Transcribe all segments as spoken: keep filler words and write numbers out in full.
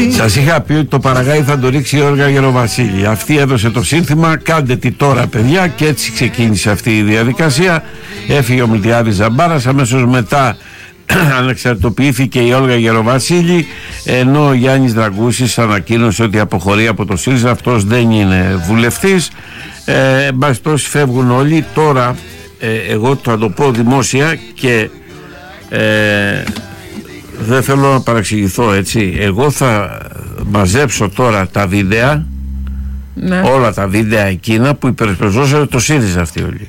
Σας είχα πει ότι το Παραγάι θα το ρίξει η Όλγα Γεροβασίλη. Αυτή έδωσε το σύνθημα, κάντε τι τώρα παιδιά, και έτσι ξεκίνησε αυτή η διαδικασία. Έφυγε ο Μιλτιάδης Ζαμπάρας, αμέσως μετά ανεξαρτητοποιήθηκε η Όλγα Γεροβασίλη, ενώ ο Γιάννης Δραγκούσης ανακοίνωσε ότι αποχωρεί από το ΣΥΡΙΖΑ. Αυτός δεν είναι βουλευτής. ε, εν πάση περιπτώσει φεύγουν όλοι. Τώρα ε, εγώ θα το πω δημόσια και ε, δεν θέλω να παραξηγηθώ, έτσι. Εγώ θα μαζέψω τώρα τα βίντεα, ναι, όλα τα βίντεα εκείνα που υπερασπιζόσαν το ΣΥΡΙΖΑ αυτοί όλοι.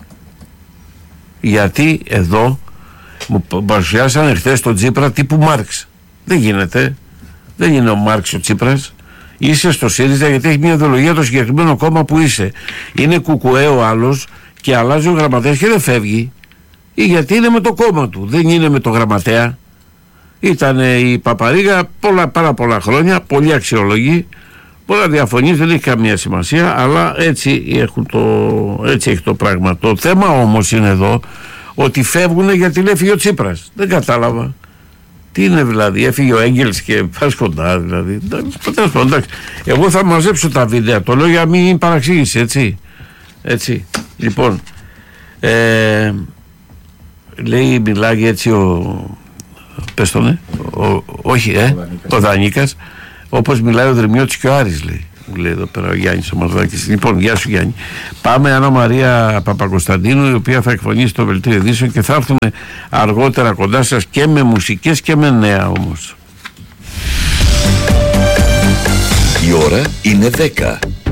Γιατί εδώ μου παρουσιάσανε χθες τον Τσίπρα τύπου Μάρξ. Δεν γίνεται. Δεν είναι ο Μάρξ ο Τσίπρας. Είσαι στο ΣΥΡΙΖΑ γιατί έχει μια ιδεολογία το συγκεκριμένο κόμμα που είσαι. Είναι κουκουέ ο άλλος και αλλάζει ο γραμματέας και δεν φεύγει. Ή γιατί είναι με το κόμμα του. Δεν είναι με το γραμματέα. Ήταν η Παπαρίγα πολλά, πάρα πολλά χρόνια, πολύ αξιολογή. Πολλά διαφωνίες, δεν έχει καμία σημασία, αλλά έτσι, έχουν το, έτσι έχει το πράγμα. Το θέμα όμως είναι εδώ ότι φεύγουν γιατί λέει έφυγε ο Τσίπρας. Δεν κατάλαβα. Τι είναι δηλαδή, έφυγε ο Έγγελς και πας κοντά δηλαδή. Εγώ θα μαζέψω τα βίντεο, το λέω για μην παραξήγηση, έτσι. Έτσι. Λοιπόν, ε, λέει, μιλάει έτσι ο... Πες τον, ε, ο, όχι, ε, ο Δανίκας, όπως μιλάει ο Δρυμιώτης και ο Άρης, λέει. Μου λέει εδώ πέρα ο Γιάννης ο Μαρδάκης. Λοιπόν, γεια σου Γιάννη. Πάμε Άννα Μαρία Παπακοσταντίνου, η οποία θα εκφωνήσει το Βελτίο Ειδήσεων και θα έρθουμε αργότερα κοντά σας και με μουσικές και με νέα όμως. Η ώρα είναι δέκα.